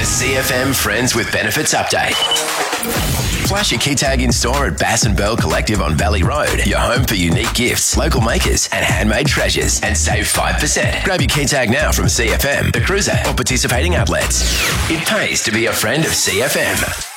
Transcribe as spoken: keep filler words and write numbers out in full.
A C F M Friends with Benefits update. Flash your key tag in store at Bass and Bell Collective on Valley Road, your home for unique gifts, local makers and handmade treasures, and save five percent. Grab your key tag now from C F M, The Cruiser or participating outlets. It pays to be a friend of C F M.